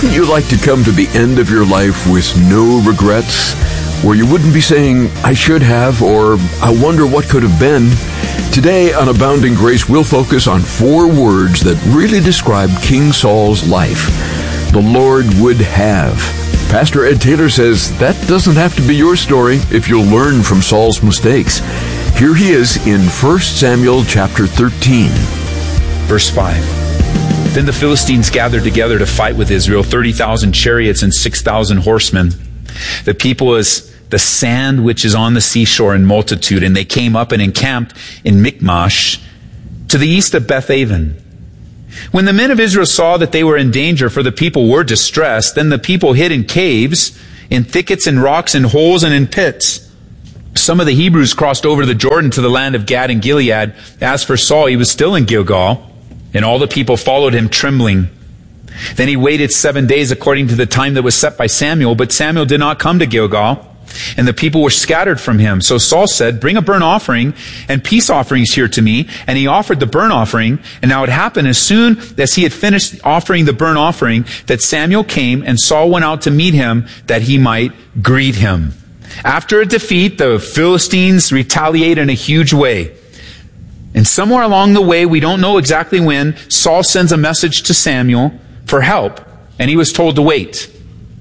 Wouldn't you like to come to the end of your life with no regrets? Where you wouldn't be saying, I should have, or I wonder what could have been? Today on Abounding Grace, we'll focus on 4 words that really describe King Saul's life. The Lord would have. Pastor Ed Taylor says that doesn't have to be your story if you'll learn from Saul's mistakes. Here he is in 1 Samuel chapter 13. Verse 5. Then the Philistines gathered together to fight with Israel, 30,000 chariots and 6,000 horsemen. The people was the sand which is on the seashore in multitude, and they came up and encamped in Michmash to the east of Bethaven. When the men of Israel saw that they were in danger, for the people were distressed, then the people hid in caves, in thickets and rocks, in holes and in pits. Some of the Hebrews crossed over the Jordan to the land of Gad and Gilead. As for Saul, he was still in Gilgal, and all the people followed him trembling. Then he waited 7 days according to the time that was set by Samuel, but Samuel did not come to Gilgal, and the people were scattered from him. So Saul said, bring a burnt offering and peace offerings here to me. And he offered the burnt offering. And now it happened as soon as he had finished offering the burnt offering that Samuel came, and Saul went out to meet him that he might greet him. After a defeat, the Philistines retaliate in a huge way. And somewhere along the way, we don't know exactly when, Saul sends a message to Samuel for help, and he was told to wait.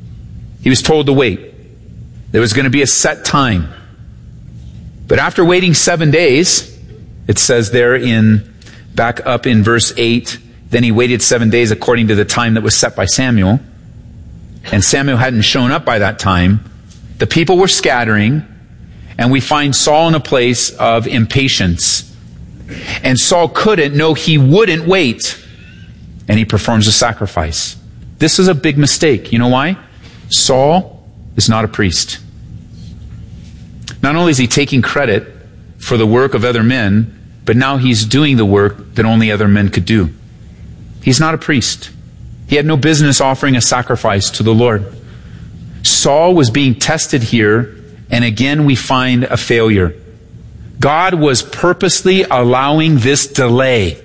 He was told to wait. There was going to be a set time. But after waiting 7 days, it says there back up in verse 8, then he waited 7 days according to the time that was set by Samuel. And Samuel hadn't shown up by that time. The people were scattering, and we find Saul in a place of impatience. And Saul he wouldn't wait. And he performs a sacrifice. This is a big mistake. You know why? Saul is not a priest. Not only is he taking credit for the work of other men, but now he's doing the work that only other men could do. He's not a priest. He had no business offering a sacrifice to the Lord. Saul was being tested here, and again we find a failure. God was purposely allowing this delay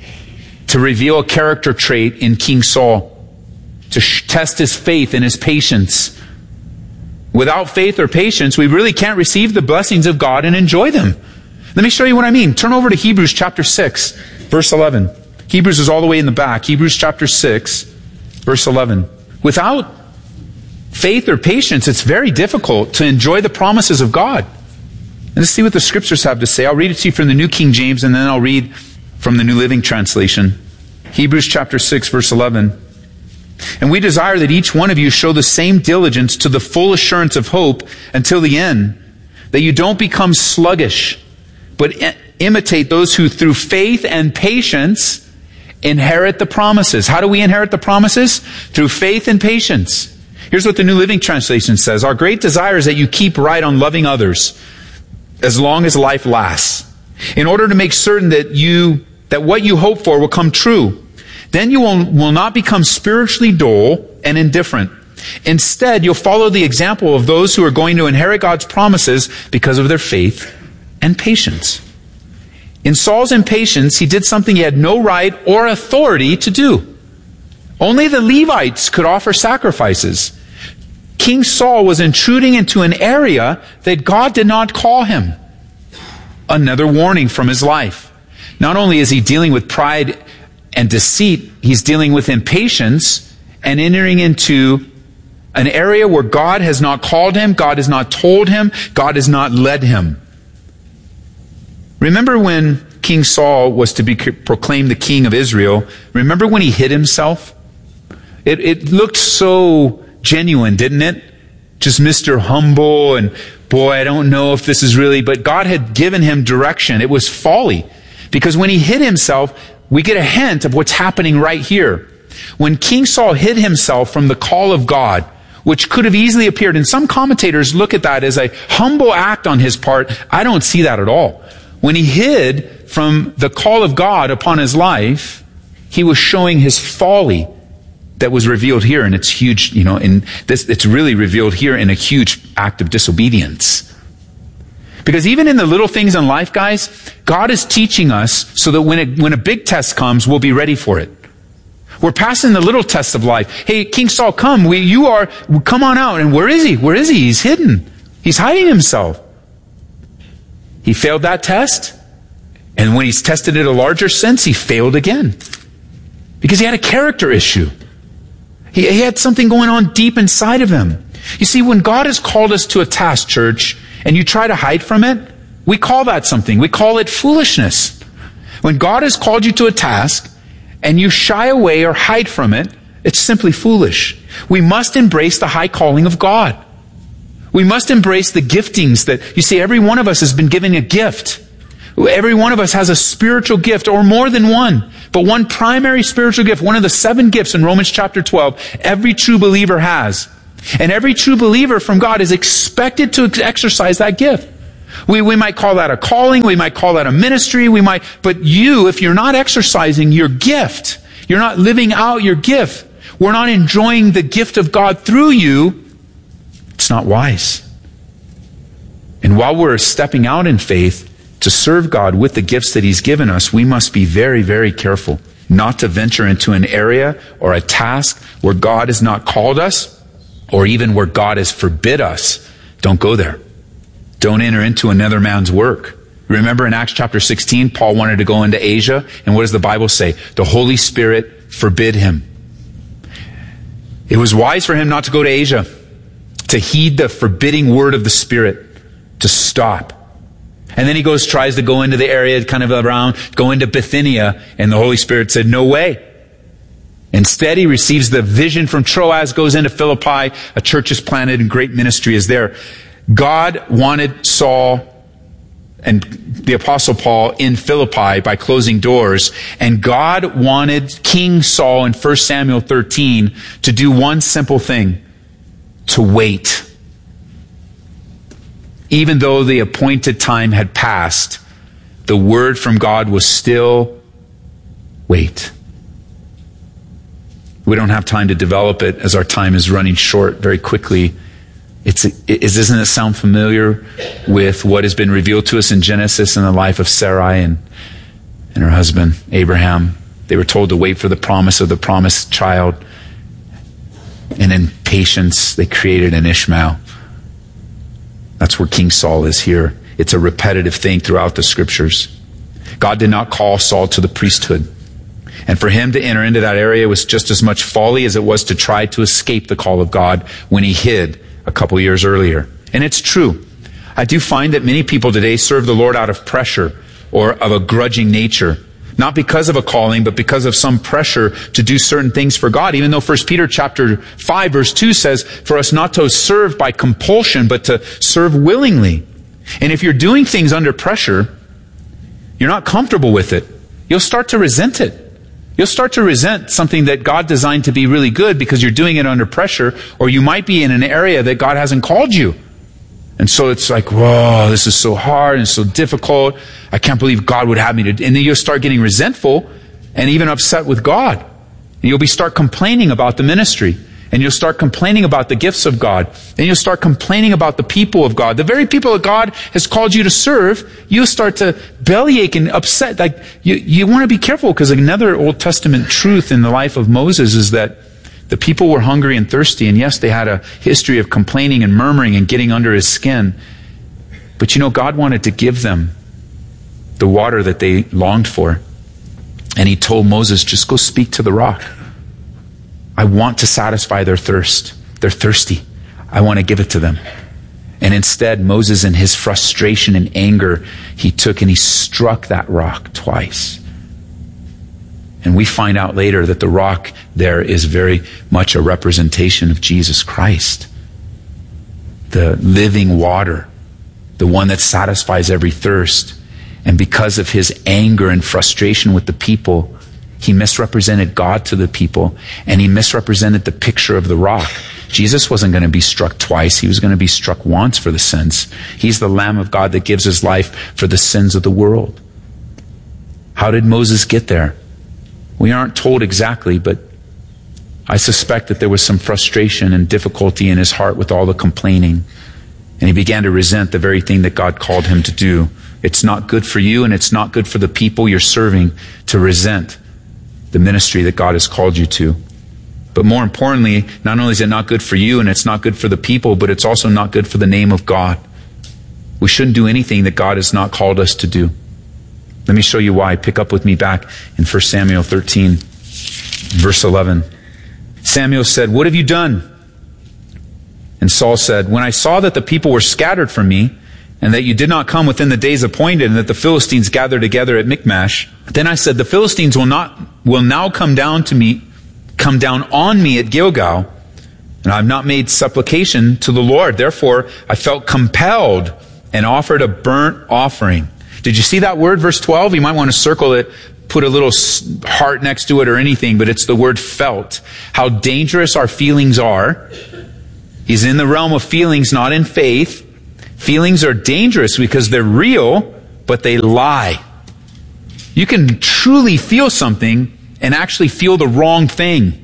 to reveal a character trait in King Saul, to test his faith and his patience. Without faith or patience, we really can't receive the blessings of God and enjoy them. Let me show you what I mean. Turn over to Hebrews chapter 6, verse 11. Hebrews is all the way in the back. Hebrews chapter 6, verse 11. Without faith or patience, it's very difficult to enjoy the promises of God. And let's see what the scriptures have to say. I'll read it to you from the New King James, and then I'll read from the New Living Translation. Hebrews chapter 6, verse 11. And we desire that each one of you show the same diligence to the full assurance of hope until the end, that you don't become sluggish, but imitate those who through faith and patience inherit the promises. How do we inherit the promises? Through faith and patience. Here's what the New Living Translation says. Our great desire is that you keep right on loving others as long as life lasts, in order to make certain that what you hope for will come true. Then you will not become spiritually dull and indifferent. Instead, you'll follow the example of those who are going to inherit God's promises because of their faith and patience. In Saul's impatience, he did something he had no right or authority to do. Only the Levites could offer sacrifices. King Saul was intruding into an area that God did not call him. Another warning from his life. Not only is he dealing with pride and deceit, he's dealing with impatience and entering into an area where God has not called him, God has not told him, God has not led him. Remember when King Saul was to be proclaimed the king of Israel? Remember when he hid himself? It looked so genuine, didn't it? Just Mr. Humble, and boy, I don't know if this is really, but God had given him direction. It was folly. Because when he hid himself, we get a hint of what's happening right here. When King Saul hid himself from the call of God, which could have easily appeared, and some commentators look at that as a humble act on his part. I don't see that at all. When he hid from the call of God upon his life, he was showing his folly that was revealed here, and it's huge, it's really revealed here in a huge act of disobedience. Because even in the little things in life, guys, God is teaching us so that when a big test comes, we'll be ready for it. We're passing the little test of life. Hey, King Saul, come. Come on out. And where is he? Where is he? He's hidden. He's hiding himself. He failed that test. And when he's tested in a larger sense, he failed again. Because he had a character issue. He had something going on deep inside of him. You see, when God has called us to a task, church, and you try to hide from it, we call that something. We call it foolishness. When God has called you to a task, and you shy away or hide from it, it's simply foolish. We must embrace the high calling of God. We must embrace the giftings that, you see, every one of us has been given a gift. Every one of us has a spiritual gift, or more than one. But one primary spiritual gift, one of the 7 gifts in Romans chapter 12, every true believer has. And every true believer from God is expected to exercise that gift. We might call that a calling, we might call that a ministry, but you, if you're not exercising your gift, you're not living out your gift, we're not enjoying the gift of God through you, it's not wise. And while we're stepping out in faith to serve God with the gifts that He's given us, we must be very, very careful not to venture into an area or a task where God has not called us, or even where God has forbid us. Don't go there. Don't enter into another man's work. Remember in Acts chapter 16, Paul wanted to go into Asia, and what does the Bible say? The Holy Spirit forbid him. It was wise for him not to go to Asia, to heed the forbidding word of the Spirit, to stop. And then he tries to go into the area kind of around, go into Bithynia, and the Holy Spirit said, no way. Instead, he receives the vision from Troas, goes into Philippi, a church is planted and great ministry is there. God wanted Saul and the Apostle Paul in Philippi by closing doors, and God wanted King Saul in 1 Samuel 13 to do one simple thing, to wait. Even though the appointed time had passed, the word from God was still wait. We don't have time to develop it as our time is running short very quickly. Doesn't it sound familiar with what has been revealed to us in Genesis in the life of Sarai and her husband Abraham? They were told to wait for the promise of the promised child. And in patience, they created an Ishmael. That's where King Saul is here. It's a repetitive thing throughout the scriptures. God did not call Saul to the priesthood. And for him to enter into that area was just as much folly as it was to try to escape the call of God when he hid a couple years earlier. And it's true. I do find that many people today serve the Lord out of pressure or of a grudging nature. Not because of a calling, but because of some pressure to do certain things for God. Even though 1 Peter chapter 5 verse 2 says for us not to serve by compulsion, but to serve willingly. And if you're doing things under pressure, you're not comfortable with it. You'll start to resent it. You'll start to resent something that God designed to be really good because you're doing it under pressure, or you might be in an area that God hasn't called you. And so it's like, whoa, this is so hard and so difficult. I can't believe God would have me to. And then you'll start getting resentful and even upset with God. And you'll start complaining about the ministry. And you'll start complaining about the gifts of God. And you'll start complaining about the people of God. The very people that God has called you to serve, you'll start to bellyache and upset. Like you want to be careful, because another Old Testament truth in the life of Moses is that the people were hungry and thirsty. And yes, they had a history of complaining and murmuring and getting under his skin. But God wanted to give them the water that they longed for. And he told Moses, just go speak to the rock. I want to satisfy their thirst. They're thirsty. I want to give it to them. And instead, Moses, in his frustration and anger, he took and he struck that rock twice. And we find out later that the rock there is very much a representation of Jesus Christ. The living water, the one that satisfies every thirst. And because of his anger and frustration with the people, he misrepresented God to the people, and he misrepresented the picture of the rock. Jesus wasn't going to be struck twice. He was going to be struck once for the sins. He's the Lamb of God that gives his life for the sins of the world. How did Moses get there? We aren't told exactly, but I suspect that there was some frustration and difficulty in his heart with all the complaining. And he began to resent the very thing that God called him to do. It's not good for you, and it's not good for the people you're serving to resent the ministry that God has called you to. But more importantly, not only is it not good for you and it's not good for the people, but it's also not good for the name of God. We shouldn't do anything that God has not called us to do. Let me show you why. Pick up with me back in 1 Samuel 13, verse 11. Samuel said, "What have you done?" And Saul said, "When I saw that the people were scattered from me, and that you did not come within the days appointed, and that the Philistines gathered together at Michmash, then I said, the Philistines will now come down on me at Gilgal, and I have not made supplication to the Lord. Therefore, I felt compelled and offered a burnt offering." Did you see that word, verse 12? You might want to circle it, put a little heart next to it or anything, but it's the word felt. How dangerous our feelings are. He's in the realm of feelings, not in faith. Feelings are dangerous because they're real, but they lie. You can truly feel something and actually feel the wrong thing.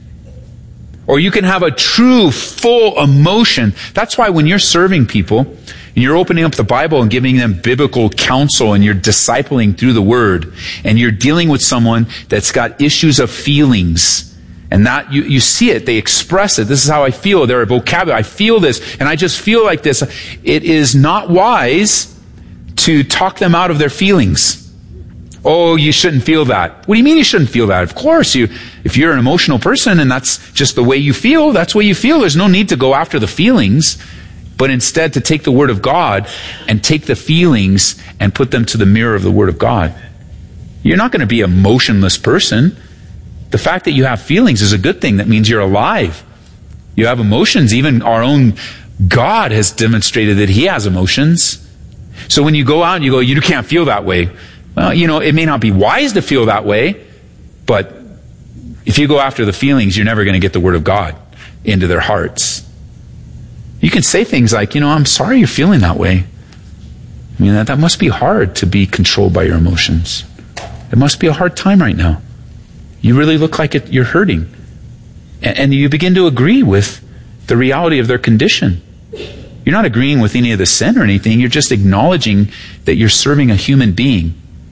Or you can have a true, full emotion. That's why when you're serving people, and you're opening up the Bible and giving them biblical counsel, and you're discipling through the Word, and you're dealing with someone that's got issues of feelings, and that you see it, they express it. This is how I feel. Their vocabulary, I feel this, and I just feel like this. It is not wise to talk them out of their feelings. Oh, you shouldn't feel that. What do you mean you shouldn't feel that? Of course, if you're an emotional person and that's just the way you feel, that's the way you feel. There's no need to go after the feelings, but instead to take the Word of God and take the feelings and put them to the mirror of the Word of God. You're not going to be a motionless person. The fact that you have feelings is a good thing. That means you're alive. You have emotions. Even our own God has demonstrated that He has emotions. So when you go out and you go, you can't feel that way. Well, it may not be wise to feel that way, but if you go after the feelings, you're never going to get the Word of God into their hearts. You can say things like, I'm sorry you're feeling that way. I mean, that must be hard to be controlled by your emotions. It must be a hard time right now. You really look like you're hurting. And you begin to agree with the reality of their condition. You're not agreeing with any of the sin or anything. You're just acknowledging that you're serving a human being.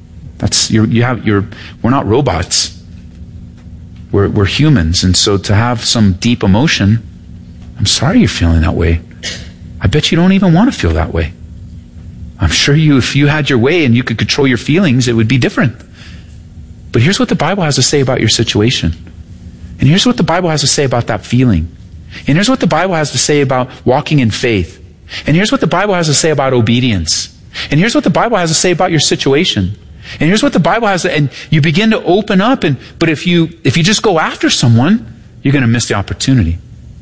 We're not robots. We're humans. And so to have some deep emotion, I'm sorry you're feeling that way. I bet you don't even want to feel that way. I'm sure if you had your way and you could control your feelings, it would be different. But here's what the Bible has to say about your situation. And here's what the Bible has to say about that feeling. And here's what the Bible has to say about walking in faith. And here's what the Bible has to say about obedience. And here's what the Bible has to say about your situation. And here's what the Bible has to, and you begin to open up, but if you just go after someone, you're going to miss the opportunity.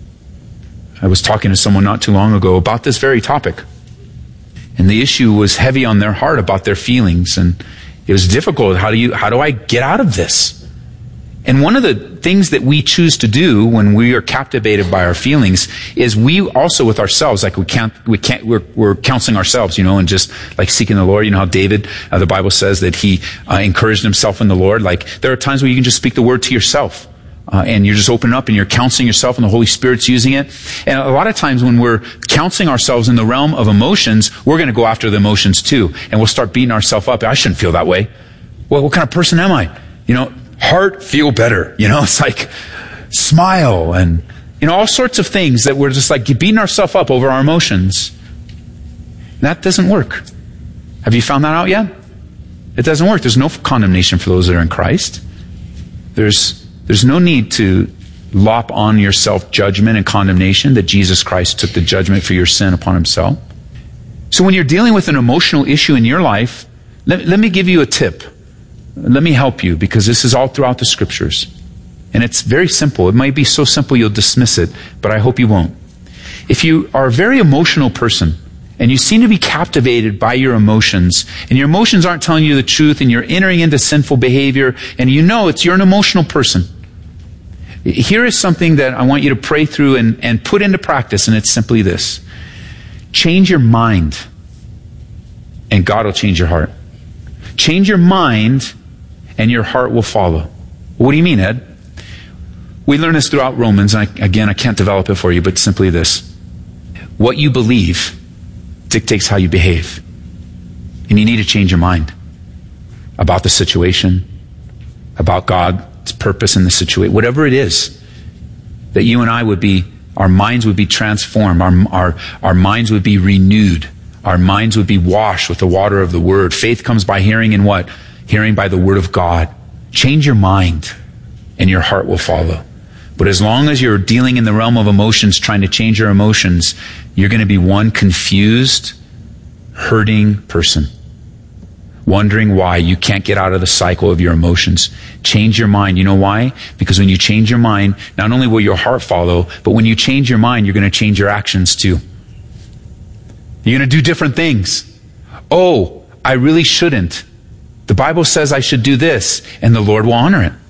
I was talking to someone not too long ago about this very topic. And the issue was heavy on their heart about their feelings, and it was difficult. How do I get out of this? And one of the things that we choose to do when we are captivated by our feelings is we also with ourselves, like we're counseling ourselves, and just like seeking the Lord. You know how David, the Bible says that he encouraged himself in the Lord. Like there are times where you can just speak the word to yourself. And you're just opening up and you're counseling yourself and the Holy Spirit's using it. And a lot of times when we're counseling ourselves in the realm of emotions, we're going to go after the emotions too. And we'll start beating ourselves up. I shouldn't feel that way. Well, what kind of person am I? Heart, feel better. It's like smile and, all sorts of things that we're just like beating ourselves up over our emotions. That doesn't work. Have you found that out yet? It doesn't work. There's no condemnation for those that are in Christ. There's no need to lop on yourself judgment and condemnation that Jesus Christ took the judgment for your sin upon Himself. So when you're dealing with an emotional issue in your life, let me give you a tip. Let me help you, because this is all throughout the Scriptures. And it's very simple. It might be so simple you'll dismiss it, but I hope you won't. If you are a very emotional person, and you seem to be captivated by your emotions, and your emotions aren't telling you the truth, and you're entering into sinful behavior, and you're an emotional person, here is something that I want you to pray through and put into practice, and it's simply this. Change your mind, and God will change your heart. Change your mind, and your heart will follow. What do you mean, Ed? We learn this throughout Romans, and I can't develop it for you, but simply this. What you believe dictates how you behave. And you need to change your mind about the situation, about God, God's purpose in the situation. Whatever it is, that you and I would be, our minds would be transformed. Our minds would be renewed. Our minds would be washed with the water of the Word. Faith comes by hearing in what? Hearing by the Word of God. Change your mind and your heart will follow. But as long as you're dealing in the realm of emotions, trying to change your emotions, you're going to be one confused, hurting person, wondering why you can't get out of the cycle of your emotions. Change your mind. You know why? Because when you change your mind, not only will your heart follow, but when you change your mind, you're going to change your actions too. You're going to do different things. Oh, I really shouldn't. The Bible says I should do this, and the Lord will honor it.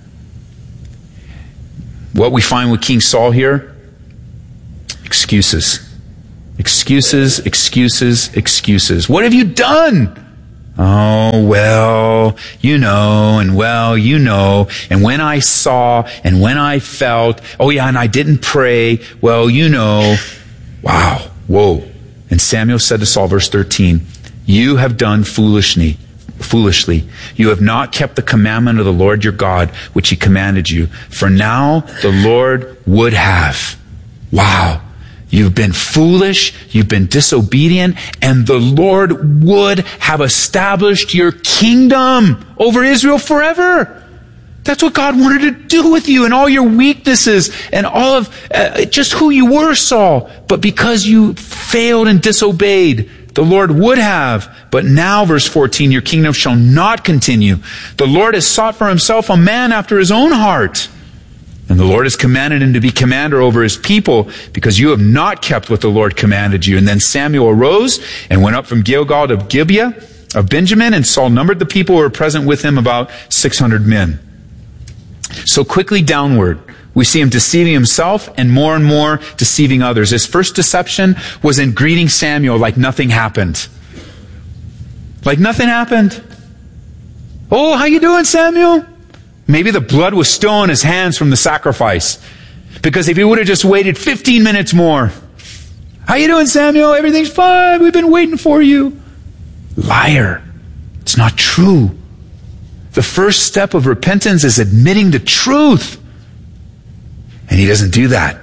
What we find with King Saul here? Excuses. Excuses, excuses, excuses. What have you done? Oh, well, you know, and well, you know, and when I saw, and when I felt, oh yeah, and I didn't pray, well, you know. Wow, whoa. And Samuel said to Saul, verse 13, you have done foolishly. You have not kept the commandment of the Lord your God, which he commanded you. For now the Lord would have. Wow. You've been foolish, you've been disobedient, and the Lord would have established your kingdom over Israel forever. That's what God wanted to do with you and all your weaknesses and all of just who you were, Saul. But because you failed and disobeyed, the Lord would have. But now, verse 14, your kingdom shall not continue. The Lord has sought for himself a man after his own heart. And the Lord has commanded him to be commander over his people because you have not kept what the Lord commanded you. And then Samuel arose and went up from Gilgal to Gibeah of Benjamin, and Saul numbered the people who were present with him, about 600 men. So quickly downward, we see him deceiving himself and more deceiving others. His first deception was in greeting Samuel like nothing happened. Like nothing happened. Oh, how you doing, Samuel? Maybe the blood was still on his hands from the sacrifice. Because if he would have just waited 15 minutes more. How you doing, Samuel? Everything's fine. We've been waiting for you. Liar. It's not true. The first step of repentance is admitting the truth. And he doesn't do that.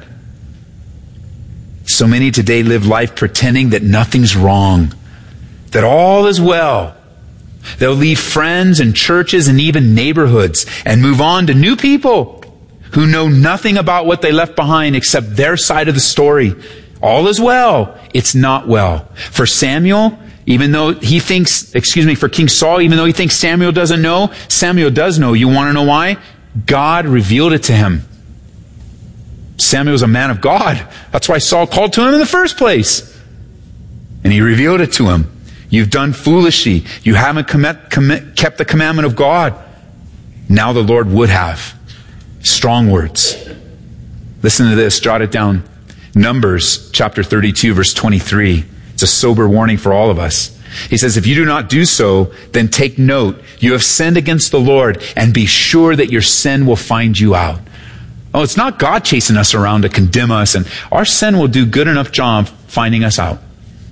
So many today live life pretending that nothing's wrong, that all is well. They'll leave friends and churches and even neighborhoods and move on to new people who know nothing about what they left behind except their side of the story. All is well. It's not well. For Samuel, even though he thinks, for King Saul, even though he thinks Samuel doesn't know, Samuel does know. You want to know why? God revealed it to him. Samuel's a man of God. That's why Saul called to him in the first place. And he revealed it to him. You've done foolishly. You haven't kept the commandment of God. Now the Lord would have. Strong words. Listen to this. Jot it down. Numbers chapter 32, verse 23. It's a sober warning for all of us. He says, if you do not do so, then take note. You have sinned against the Lord, and be sure that your sin will find you out. Oh, it's not God chasing us around to condemn us, and our sin will do good enough job finding us out.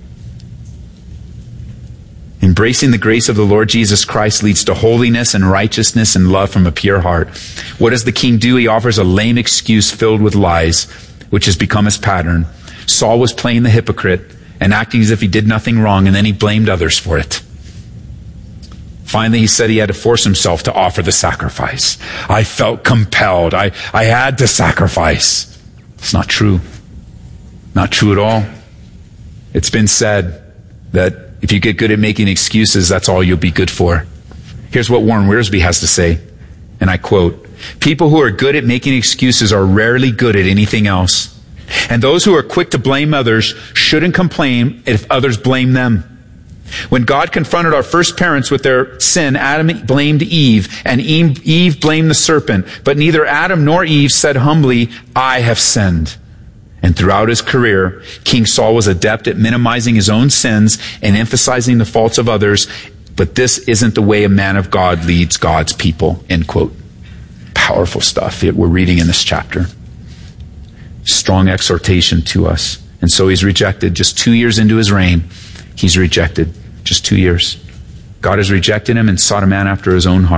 Embracing the grace of the Lord Jesus Christ leads to holiness and righteousness and love from a pure heart. What does the king do? He offers a lame excuse filled with lies, which has become his pattern. Saul was playing the hypocrite and acting as if he did nothing wrong, and then he blamed others for it. Finally, he said he had to force himself to offer the sacrifice. I felt compelled. I had to sacrifice. It's not true. Not true at all. It's been said that if you get good at making excuses, that's all you'll be good for. Here's what Warren Wiersbe has to say, and I quote, people who are good at making excuses are rarely good at anything else. And those who are quick to blame others shouldn't complain if others blame them. When God confronted our first parents with their sin, Adam blamed Eve, and Eve blamed the serpent. But neither Adam nor Eve said humbly, I have sinned. And throughout his career, King Saul was adept at minimizing his own sins and emphasizing the faults of others. But this isn't the way a man of God leads God's people, end quote. Powerful stuff we're reading in this chapter. Strong exhortation to us. And so he's rejected. Just 2 years into his reign, he's rejected. Just 2 years. God has rejected him and sought a man after his own heart.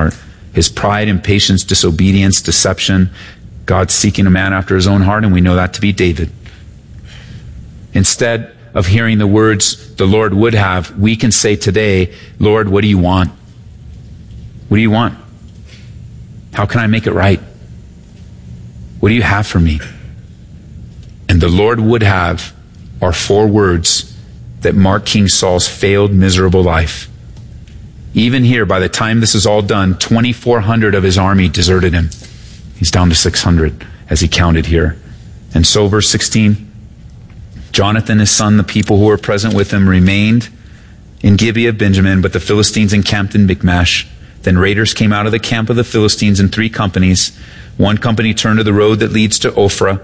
his pride, impatience, disobedience, deception. God seeking a man after his own heart, and we know that to be David. Instead of hearing the words the Lord would have, we can say today, Lord, what do you want? What do you want? How can I make it right? What do you have for me? And the Lord would have are 4 words that mark King Saul's failed, miserable life. Even here, by the time this is all done, 2,400 of his army deserted him. He's down to 600 as he counted here. And so, verse 16, Jonathan, his son, the people who were present with him remained in Gibeah of Benjamin, but the Philistines encamped in Michmash. Then raiders came out of the camp of the Philistines in 3 companies. One company turned to the road that leads to Ophrah,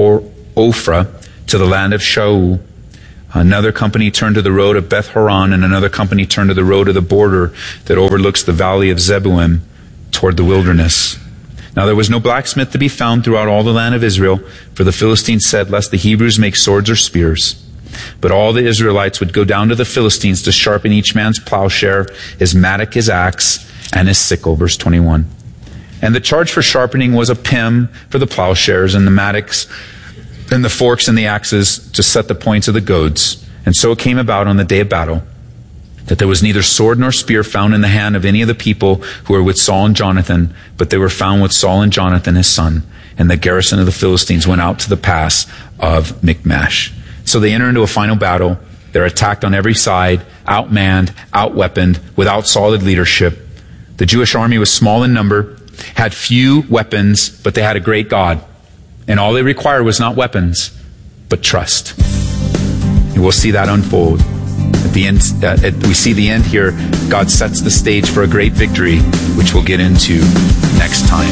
to the land of Shaul. Another company turned to the road of Beth Horon, and another company turned to the road of the border that overlooks the valley of Zeboim toward the wilderness. Now there was no blacksmith to be found throughout all the land of Israel, for the Philistines said, lest the Hebrews make swords or spears. But all the Israelites would go down to the Philistines to sharpen each man's plowshare, his mattock, his axe, and his sickle. Verse 21. And the charge for sharpening was a pim for the plowshares, and the mattocks, and the forks and the axes to set the points of the goads. And so it came about on the day of battle that there was neither sword nor spear found in the hand of any of the people who were with Saul and Jonathan, but they were found with Saul and Jonathan his son. And the garrison of the Philistines went out to the pass of Michmash. So they enter into a final battle. They're attacked on every side, outmanned, outweaponed, without solid leadership. The Jewish army was small in number, had few weapons, but they had a great God. And all they required was not weapons, but trust. And we'll see that unfold. At the end, we see the end here. God sets the stage for a great victory, which we'll get into next time.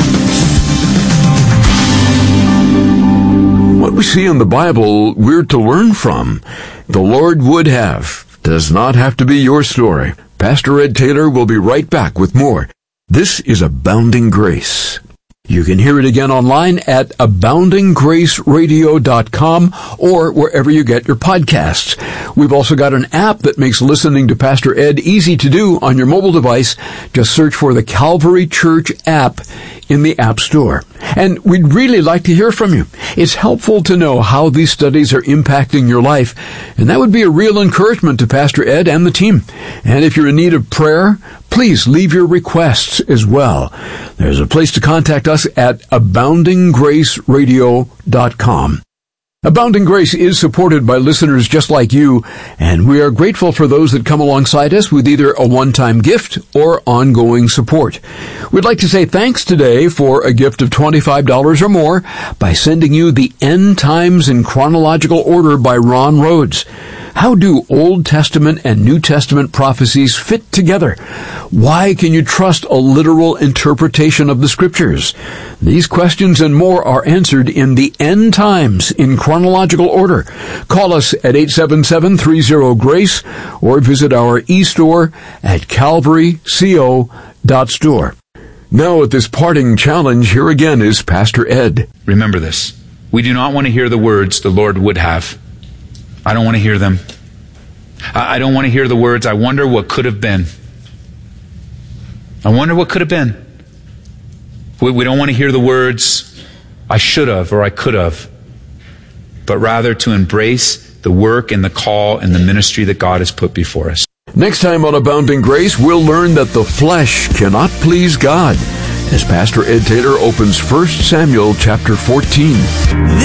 What we see in the Bible, we're to learn from. The Lord would have does not have to be your story. Pastor Ed Taylor will be right back with more. This is Abounding Grace. You can hear it again online at aboundinggraceradio.com or wherever you get your podcasts. We've also got an app that makes listening to Pastor Ed easy to do on your mobile device. Just search for the Calvary Church app in the App Store. And we'd really like to hear from you. It's helpful to know how these studies are impacting your life, and that would be a real encouragement to Pastor Ed and the team. And if you're in need of prayer, please leave your requests as well. There's a place to contact us at aboundinggraceradio.com. Abounding Grace is supported by listeners just like you, and we are grateful for those that come alongside us with either a one-time gift or ongoing support. We'd like to say thanks today for a gift of $25 or more by sending you The End Times in Chronological Order by Ron Rhodes. How do Old Testament and New Testament prophecies fit together? Why can you trust a literal interpretation of the Scriptures? These questions and more are answered in The End Times in Chronological Order. Call us at 877-30-GRACE or visit our e-store at calvaryco.store. Now at this parting challenge, here again is Pastor Ed. Remember this. We do not want to hear the words the Lord would have. I don't want to hear them. I don't want to hear the words, I wonder what could have been. I wonder what could have been. We don't want to hear the words, I should have or I could have. But rather to embrace the work and the call and the ministry that God has put before us. Next time on Abounding Grace, we'll learn that the flesh cannot please God as Pastor Ed Taylor opens 1 Samuel chapter 14.